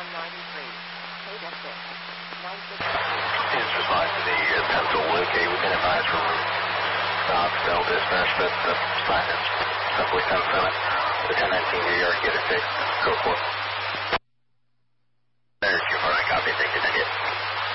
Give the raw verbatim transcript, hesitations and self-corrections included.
one ninety-three. K six. nine six. His response to the uh, pencil locate within advised from Knoxville dispatch, but the sign is simply ten seven. The ten nineteen New York, get it fixed. Go for it.